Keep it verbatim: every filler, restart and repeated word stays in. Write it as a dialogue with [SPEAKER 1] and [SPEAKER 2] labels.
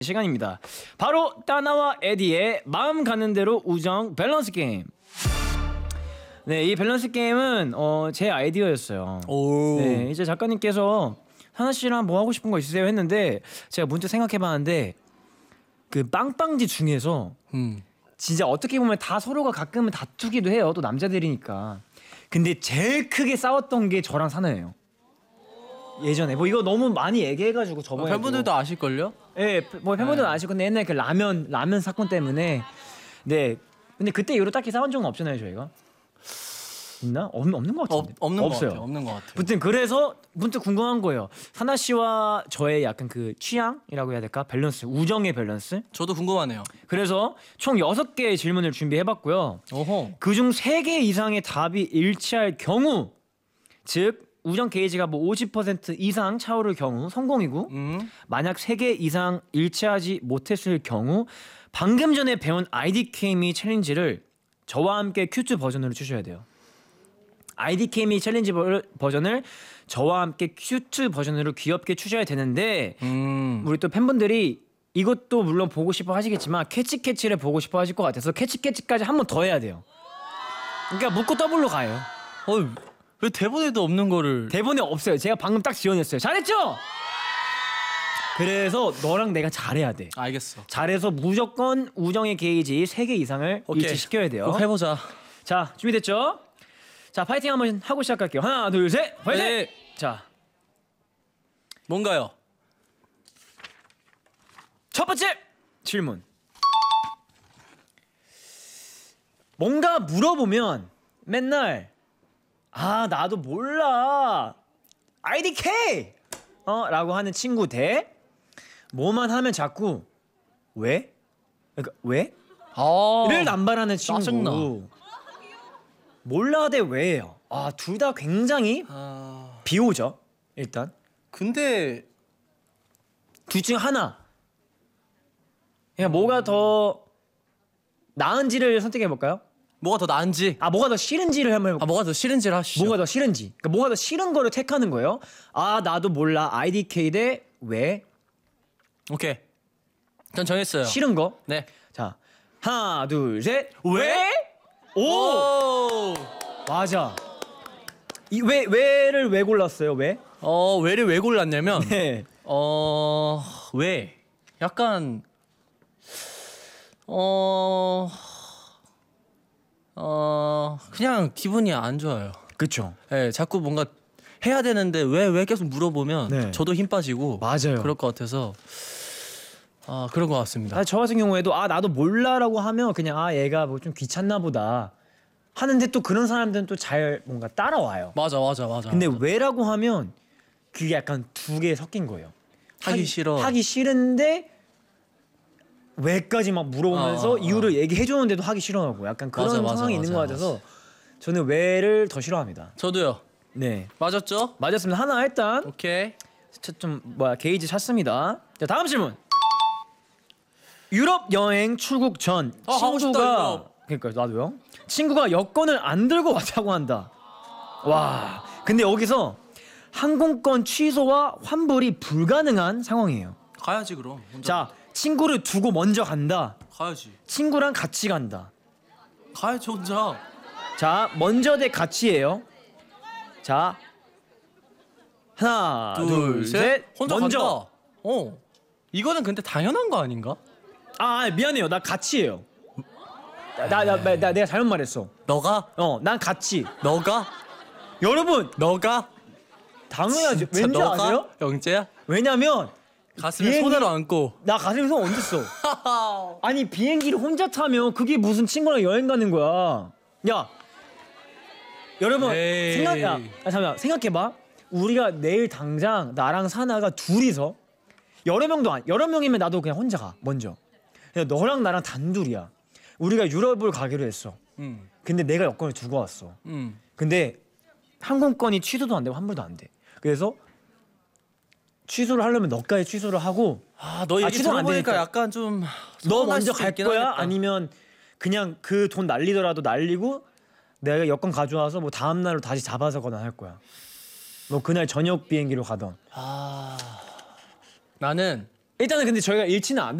[SPEAKER 1] 시간입니다. 바로 따나와 에디의 마음 가는 대로 우정 밸런스 게임. 네, 이 밸런스 게임은 어, 제 아이디어였어요.
[SPEAKER 2] 오.
[SPEAKER 1] 네, 이제 작가님께서 하나 씨랑 뭐 하고 싶은 거 있으세요 했는데 제가 문득 생각해봤는데 그 빵빵지 중에서
[SPEAKER 2] 음.
[SPEAKER 1] 진짜 어떻게 보면 다 서로가 가끔은 다투기도 해요. 또 남자들이니까. 근데 제일 크게 싸웠던 게 저랑 사나예요. 예전에 뭐 이거 너무 많이 얘기해가지고 저번에
[SPEAKER 2] 어, 팬분들도 아실걸요?
[SPEAKER 1] 예, 뭐 팬분들은
[SPEAKER 2] 네.
[SPEAKER 1] 아시고 근데 옛날 그 라면 라면 사건 때문에 네. 근데 그때 이후로 딱히 싸운 적은 없잖아요 저희가. 있나? 없, 없는 것 같은데.
[SPEAKER 2] 어, 없는
[SPEAKER 1] 없어요.
[SPEAKER 2] 것 같아요. 없는 것 같아요.
[SPEAKER 1] 아무튼 그래서 문득 궁금한 거예요. 사나 씨와 저의 약간 그 취향이라고 해야 될까? 밸런스, 우정의 밸런스.
[SPEAKER 2] 저도 궁금하네요.
[SPEAKER 1] 그래서 총 여섯 개의 질문을 준비해봤고요.
[SPEAKER 2] 어허.
[SPEAKER 1] 그중 세 개 이상의 답이 일치할 경우, 즉 우정 게이지가 뭐 오십 퍼센트 이상 차오를 경우 성공이고,
[SPEAKER 2] 음.
[SPEAKER 1] 만약 세 개 이상 일치하지 못했을 경우 방금 전에 배운 아이디케이미 챌린지를 저와 함께 큐트 버전으로 추셔야 돼요. 아이디케이미 챌린지 버, 버전을 저와 함께 큐트 버전으로 귀엽게 추셔야 되는데
[SPEAKER 2] 음.
[SPEAKER 1] 우리 또 팬분들이 이것도 물론 보고 싶어 하시겠지만 캐치캐치를 보고 싶어 하실 것 같아서 캐치캐치까지 한 번 더 해야 돼요. 그러니까 묻고 더블로 가요.
[SPEAKER 2] 어, 왜 대본에도 없는 거를?
[SPEAKER 1] 대본에 없어요. 제가 방금 딱 지원했어요. 잘했죠? 그래서 너랑 내가 잘해야 돼.
[SPEAKER 2] 알겠어.
[SPEAKER 1] 잘해서 무조건 우정의 게이지 세 개 이상을
[SPEAKER 2] 오케이.
[SPEAKER 1] 일치시켜야 돼요.
[SPEAKER 2] 꼭 해보자.
[SPEAKER 1] 자, 준비됐죠? 자, 파이팅 한번 하고 시작할게요. 하나, 둘, 셋, 파이팅!
[SPEAKER 2] 네.
[SPEAKER 1] 자,
[SPEAKER 2] 뭔가요?
[SPEAKER 1] 첫 번째 질문. 뭔가 물어보면 맨날 아 나도 몰라 아이디케이 어 라고 하는 친구 대 뭐만 하면 자꾸 왜? 그러니까 왜?
[SPEAKER 2] 아.
[SPEAKER 1] 를 남발하는 친구.
[SPEAKER 2] 짜증나.
[SPEAKER 1] 몰라 대 왜예요. 아 둘 다 굉장히
[SPEAKER 2] 아.
[SPEAKER 1] 비호죠. 일단
[SPEAKER 2] 근데
[SPEAKER 1] 둘 중 하나. 그냥 뭐가 더 나은지를 선택해 볼까요?
[SPEAKER 2] 뭐가 더 나은지.
[SPEAKER 1] 아 뭐가 더 싫은지를 한번 해볼까요?
[SPEAKER 2] 아, 뭐가 더 싫은지를 하시죠.
[SPEAKER 1] 뭐가 더 싫은지. 그러니까 뭐가 더 싫은 거를 택하는 거예요. 아 나도 몰라 아이디케이 대 왜?
[SPEAKER 2] 오케이. 전 정했어요.
[SPEAKER 1] 싫은 거.
[SPEAKER 2] 네.
[SPEAKER 1] 자 하나 둘 셋.
[SPEAKER 2] 왜?
[SPEAKER 1] 오
[SPEAKER 2] 오.
[SPEAKER 1] 맞아. 이 왜 왜를 왜 골랐어요? 왜?
[SPEAKER 2] 어, 왜를 왜 골랐냐면
[SPEAKER 1] 네.
[SPEAKER 2] 어, 왜? 약간 어, 어, 그냥 기분이 안 좋아요.
[SPEAKER 1] 그쵸.
[SPEAKER 2] 예, 자꾸 뭔가 해야 되는데 왜 왜 계속 물어보면
[SPEAKER 1] 네.
[SPEAKER 2] 저도 힘 빠지고
[SPEAKER 1] 맞아요.
[SPEAKER 2] 그럴 것 같아서 아, 그런 것 같습니다.
[SPEAKER 1] 아, 저 같은 경우에도 아 나도 몰라라고 하면 그냥 아 얘가 뭐 좀 귀찮나 보다 하는데 또 그런 사람들은 또 잘 뭔가 따라와요.
[SPEAKER 2] 맞아, 맞아, 맞아.
[SPEAKER 1] 근데
[SPEAKER 2] 맞아.
[SPEAKER 1] 왜라고 하면 그게 약간 두 개 섞인 거예요.
[SPEAKER 2] 하기 싫어.
[SPEAKER 1] 하기 싫은데 왜까지 막 물어보면서
[SPEAKER 2] 어, 어, 어.
[SPEAKER 1] 이유를 얘기해 줬는데도 하기 싫어하고 약간 그런
[SPEAKER 2] 맞아, 맞아,
[SPEAKER 1] 상황이
[SPEAKER 2] 맞아,
[SPEAKER 1] 있는 것 같아서 저는 왜를 더 싫어합니다.
[SPEAKER 2] 저도요.
[SPEAKER 1] 네,
[SPEAKER 2] 맞았죠?
[SPEAKER 1] 맞았습니다. 하나 일단
[SPEAKER 2] 오케이.
[SPEAKER 1] 차- 좀 뭐야 게이지 찾습니다. 자 다음 질문. 유럽 여행 출국 전
[SPEAKER 2] 아, 하고 싶다,
[SPEAKER 1] 친구가
[SPEAKER 2] 유럽.
[SPEAKER 1] 그러니까 나도요. 친구가 여권을 안 들고 왔다고 한다. 와, 근데 여기서 항공권 취소와 환불이 불가능한 상황이에요.
[SPEAKER 2] 가야지 그럼. 혼자.
[SPEAKER 1] 자, 친구를 두고 먼저 간다.
[SPEAKER 2] 가야지.
[SPEAKER 1] 친구랑 같이 간다.
[SPEAKER 2] 가야지 혼자.
[SPEAKER 1] 자, 먼저 대 같이예요. 자, 하나, 둘, 셋.
[SPEAKER 2] 혼자
[SPEAKER 1] 먼저.
[SPEAKER 2] 간다. 어. 이거는 근데 당연한 거 아닌가?
[SPEAKER 1] 아, 미안해요. 나 같이예요. 나, 나, 나, 나, 나 내가 잘못 말했어.
[SPEAKER 2] 너가?
[SPEAKER 1] 어, 난 같이.
[SPEAKER 2] 너가?
[SPEAKER 1] 여러분,
[SPEAKER 2] 너가?
[SPEAKER 1] 당연하죠.
[SPEAKER 2] 진짜
[SPEAKER 1] 왠지
[SPEAKER 2] 너가?
[SPEAKER 1] 아세요?
[SPEAKER 2] 영재야?
[SPEAKER 1] 왜냐면
[SPEAKER 2] 가슴에
[SPEAKER 1] 비행기-
[SPEAKER 2] 손으로 안고.
[SPEAKER 1] 나 가슴에 손 언제 써? 아니 비행기를 혼자 타면 그게 무슨 친구랑 여행 가는 거야. 야, 여러분
[SPEAKER 2] 에이.
[SPEAKER 1] 생각, 야, 아, 잠깐 생각해봐. 우리가 내일 당장 나랑 사나가 둘이서 여러 명도 안, 여러 명이면 나도 그냥 혼자 가 먼저. 그냥 너랑 나랑 단둘이야. 우리가 유럽을 가기로 했어.
[SPEAKER 2] 음.
[SPEAKER 1] 근데 내가 여권을 두고 왔어.
[SPEAKER 2] 음.
[SPEAKER 1] 근데 항공권이 취소도 안 되고 환불도 안 돼. 그래서 취소를 하려면 너까지 취소를 하고
[SPEAKER 2] 아, 너
[SPEAKER 1] 아,
[SPEAKER 2] 얘기
[SPEAKER 1] 취소 안
[SPEAKER 2] 들어보니까
[SPEAKER 1] 되니까.
[SPEAKER 2] 약간 좀
[SPEAKER 1] 너
[SPEAKER 2] 서운할
[SPEAKER 1] 먼저
[SPEAKER 2] 수도
[SPEAKER 1] 갈
[SPEAKER 2] 있긴
[SPEAKER 1] 거야?
[SPEAKER 2] 하겠다.
[SPEAKER 1] 아니면 그냥 그 돈 날리더라도 날리고 내가 여권 가져와서 뭐 다음 날로 다시 잡아서거나 할 거야. 뭐 그날 저녁 비행기로 가던.
[SPEAKER 2] 아, 나는
[SPEAKER 1] 일단은 근데 저희가 일치는 안